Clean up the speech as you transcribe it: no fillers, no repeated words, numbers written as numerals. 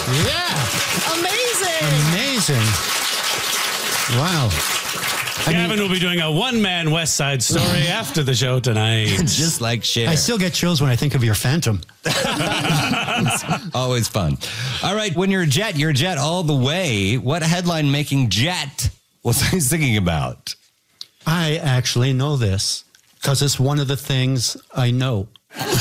Yeah. Amazing. Wow. Gavin will be doing a one-man West Side Story after the show tonight. Just like Cher. I still get chills when I think of your Phantom. Always fun. All right, when you're a jet all the way. What headline-making jet was I thinking about? I actually know this because it's one of the things I know.